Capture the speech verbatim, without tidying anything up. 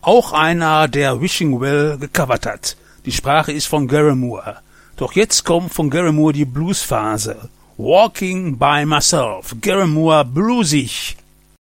auch einer, der Wishing Well gecovert hat. Die Sprache ist von Gary Moore. Doch jetzt kommt von Gary Moore die Bluesphase. Walking by Myself. Gary Moore bluesig.